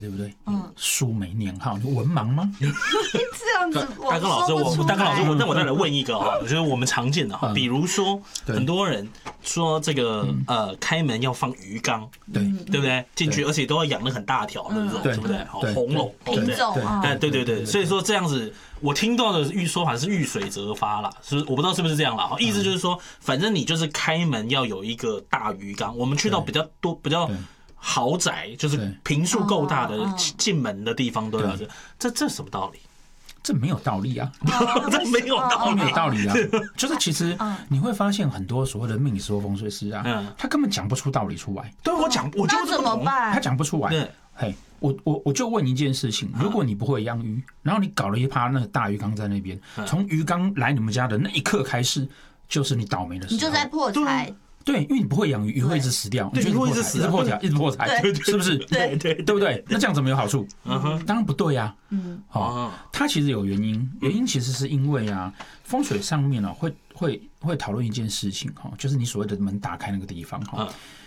对不对？书没念好，你文盲吗？ 这样子， 大哥老师，那我再来问一个哈，就是我们常见的哈，比如说很多人说这个开门要放鱼缸， 对不对？进去而且都要养得很大条的这种，对不对？红龙品种， 对，所以说这样子，我听到的说法是遇水则发啦，是我不知道是不是这样啦。意思就是说，反正你就是开门要有一个大鱼缸，我们去到比较豪宅，就是坪数够大的进门的地方都要这什么道理？ 这没有道理啊！ 这没有道理啊！就是其实你会发现很多所谓的命理师或风水师啊，他根本讲不出道理出来。 对我就怎么办？ 他讲不出来。嘿，我就问一件事情：如果你不会养鱼，然后你搞了一趴那个大鱼缸在那边，从鱼缸来你们家的那一刻开始，就是你倒霉的时候， 你就在破财。 对，因为你不会养鱼，鱼会一直死掉， 对，鱼会一直死， 一直破财，是不是？ 对， 对不对？那这样怎么有好处？当然不对啊。它其实有原因，原因其实是因为啊，风水上面啊会讨论一件事情哈，就是你所谓的门打开那个地方哈。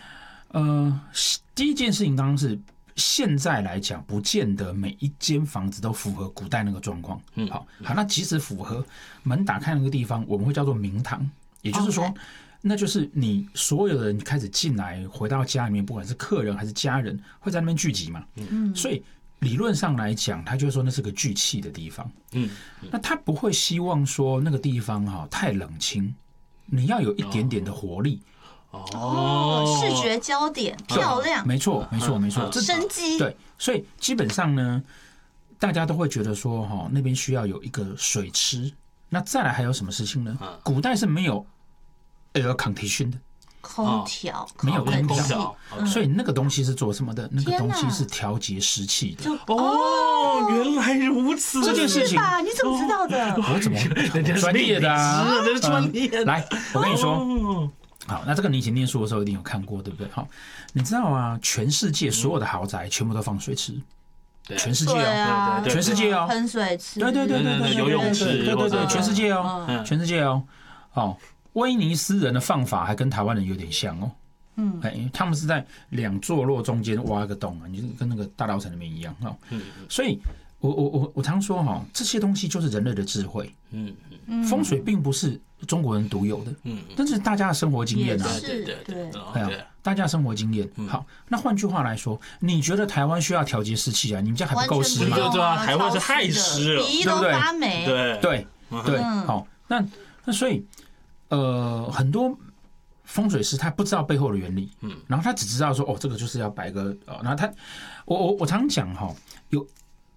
第一件事情当然是现在来讲，不见得每一间房子都符合古代那个状况。好，那即使符合门打开那个地方，我们会叫做明堂，也就是说。那就是你所有的人开始进来，回到家里面，不管是客人还是家人，会在那边聚集嘛。所以理论上来讲，他就说那是个聚气的地方。那他不会希望说那个地方太冷清，你要有一点点的活力。 视觉焦点漂亮， 没错， 这生机。 对，所以基本上呢，大家都会觉得说那边需要有一个水池。那再来还有什么事情呢？古代是没有。air condition 的空调， 没有空调，所以那个东西是做什么的？那个东西是调节湿气的。 原来如此， 这件事情你怎么知道的？ 我怎么专业的啊？ 这是专业。 来，我跟你说，好，那这个你以前念书的时候一定有看过，对不对？好，你知道啊，全世界所有的豪宅全部都放水池。全世界全世界喷水池， 对， 游泳池， 对，全世界全世界好。威尼斯人的放法还跟台湾人有点像哦，他们是在两座落中间挖一个洞啊，你就跟那个大稻埕那边一样哈。所以我常说这些东西就是人类的智慧。风水并不是中国人独有的，但是大家的生活经验啊， 对， 大家的生活经验。好，那换句话来说，你觉得台湾需要调节湿气啊？你们家还不够湿吗？ 对啊，台湾是太湿了， 鼻都发霉。 对，好，那所以。很多风水师他不知道背后的原理，然后他只知道说这个就是要摆个然后我常讲有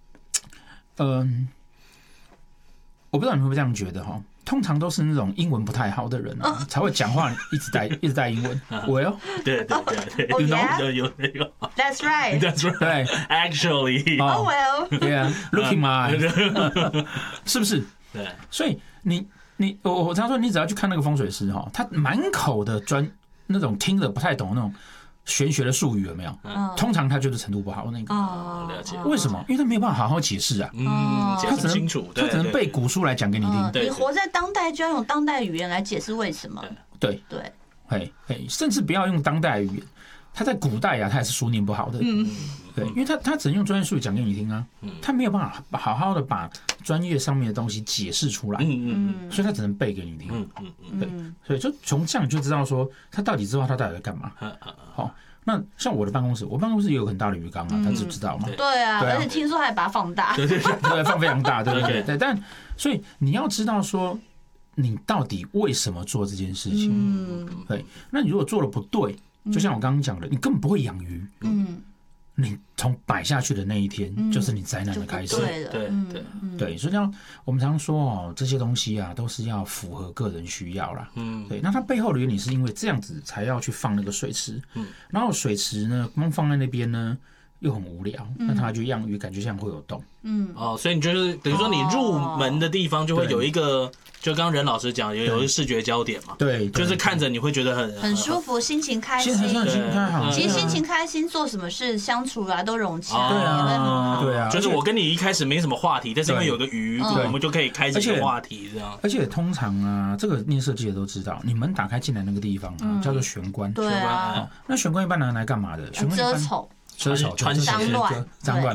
我不知道你会不会这样觉得通常都是那种英文不太好的人才会讲话一直带英文。 对 ，You know，That's right， 对 ，Actually，Oh well，Yeah，Looking my，是不是？ 对， 所以我常说，你只要去看那个风水师他满口的那种听着不太懂那种玄学的术语有没有？通常他就是程度不好那个。 了解。 为什么？因为他没有办法好好解释啊。 解释清楚， 他只能背古书来讲给你听。 你活在当代，就要用当代语言来解释为什么。 对，甚至不要用当代语言。他在古代他也是书念不好的。对，因为他只能用专业术语讲给你听啊。他没有办法好好的把专业上面的东西解释出来。所以他只能背给你听。对，所以就从这样你就知道说他到底知道他到底在干嘛。好，那像我的办公室，也有很大的鱼缸啊，他知道嘛？ 对啊，而且听说还把它放大。 对，放非常大，对。但所以你要知道说，你到底为什么做这件事情？对，那你如果做的不对。就像我刚刚讲的，你根本不会养鱼。你从摆下去的那一天，就是你灾难的开始。对，所以像我们常说这些东西啊，都是要符合个人需要啦。对，那它背后的原理是因为这样子才要去放那个水池。然后水池呢，光放在那边呢，又很无聊，那它就养鱼，感觉像会有洞。 所以你就是等于说你入门的地方就会有一个。就刚刚任老师讲，有一个视觉焦点嘛， 对， 就是看着你会觉得很舒服，心情开心，其实心情开心，做什么事相处都融洽， 对啊， 对啊， 就是我跟你一开始没什么话题，但是因为有个鱼，我们就可以开启一个话题，这样。 而且通常啊，这个念设计的都知道，你门打开进来那个地方叫做玄关， 对啊， 那玄关一般拿来干嘛的？玄关遮丑、 穿脏乱。